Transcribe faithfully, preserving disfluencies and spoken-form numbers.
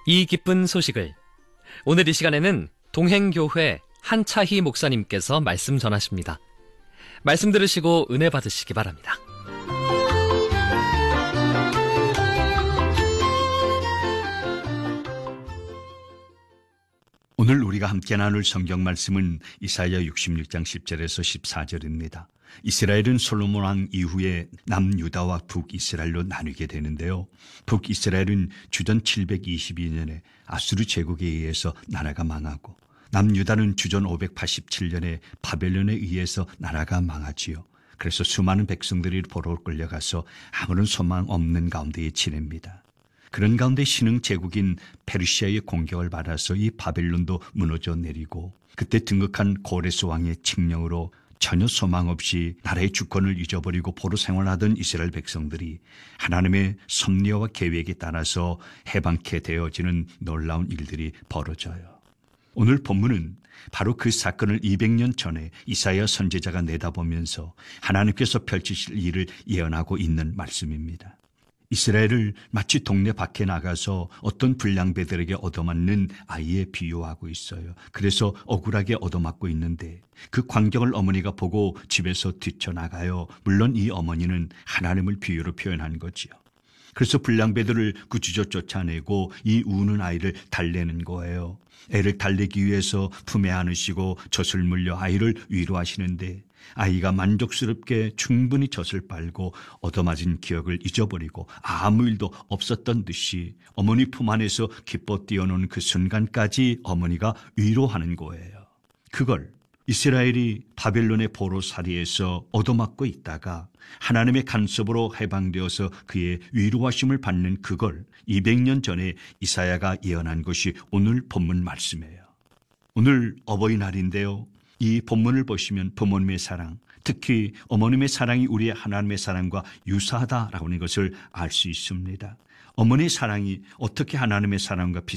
이 기쁜 소식을 오늘 이 시간에는 동행교회 한차희 목사님께서 말씀 전하십니다. 말씀 들으시고 은혜 받으시기 바랍니다. 오늘 우리가 함께 나눌 성경 말씀은 이사야 육십육 장 십 절에서 십사 절입니다. 이스라엘은 솔로몬 왕 이후에 남유다와 북이스라엘로 나뉘게 되는데요. 북이스라엘은 주전 칠백이십이 년에 아수르 제국에 의해서 나라가 망하고, 남유다는 주전 오백팔십칠 년에 바벨론에 의해서 나라가 망하지요. 그래서 수많은 백성들이 포로로 끌려가서 아무런 소망 없는 가운데에 지냅니다. 그런 가운데 신흥 제국인 페르시아의 공격을 받아서 이 바벨론도 무너져 내리고, 그때 등극한 고레스 왕의 칙령으로 전혀 소망 없이 나라의 주권을 잊어버리고 포로 생활하던 이스라엘 백성들이 하나님의 섭리와 계획에 따라서 해방케 되어지는 놀라운 일들이 벌어져요. 오늘 본문은 바로 그 사건을 이백 년 전에 이사야 선지자가 내다보면서 하나님께서 펼치실 일을 예언하고 있는 말씀입니다. 이스라엘을 마치 동네 밖에 나가서 어떤 불량배들에게 얻어맞는 아이에 비유하고 있어요. 그래서 억울하게 얻어맞고 있는데 그 광경을 어머니가 보고 집에서 뛰쳐나가요. 물론 이 어머니는 하나님을 비유로 표현한 거지요. 그래서 불량배들을 구주저 쫓아내고 이 우는 아이를 달래는 거예요. 애를 달래기 위해서 품에 안으시고 젖을 물려 아이를 위로하시는데, 아이가 만족스럽게 충분히 젖을 빨고 얻어맞은 기억을 잊어버리고 아무 일도 없었던 듯이 어머니 품 안에서 기뻐 뛰어노는 그 순간까지 어머니가 위로하는 거예요. 그걸 이스라엘이 바벨론의 포로살이에서 얻어맞고 있다가 하나님의 간섭으로 해방되어서 그의 위로하심을 받는 그걸 이백 년 전에 이사야가 예언한 것이 오늘 본문 말씀이에요. 오늘 어버이날인데요. 이 본문을 보시면 부모님의 사랑, 특히 어머님의 사랑이 우리의 하나님의 사랑과 유사하다라고 하는 것을 알 수 있습니다. 어머니의 사랑이 어떻게 하나님의 사랑과 비슷한지